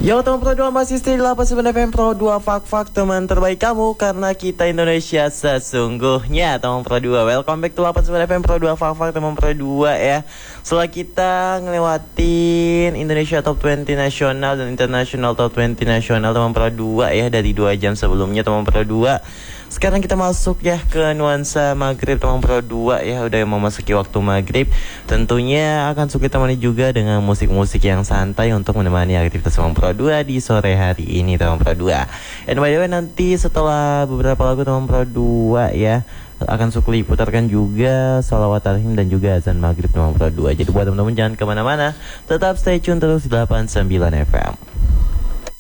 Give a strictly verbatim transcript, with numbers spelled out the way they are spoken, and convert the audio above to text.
Yo teman Pro dua masih stay di delapan puluh sembilan F M Pro dua Fak-Fak, teman terbaik kamu karena kita Indonesia sesungguhnya. Teman Pro dua, welcome back to delapan puluh sembilan F M Pro dua Fak-Fak teman Pro dua ya. Setelah kita ngelewatin Indonesia Top dua puluh nasional dan International Top dua puluh nasional teman Pro dua ya, dari dua jam sebelumnya teman Pro dua. Sekarang kita masuk ya ke nuansa maghrib teman Pro dua ya, udah memasuki waktu maghrib. Tentunya akan suka temani juga dengan musik-musik yang santai untuk menemani aktivitas teman Pro dua di sore hari ini teman Pro dua. And by the way, nanti setelah beberapa lagu teman Pro dua ya, akan Sukli putarkan juga salawat tarhim dan juga azan maghrib teman Pro dua. Jadi buat teman-teman jangan kemana-mana, tetap stay tune terus di delapan puluh sembilan F M.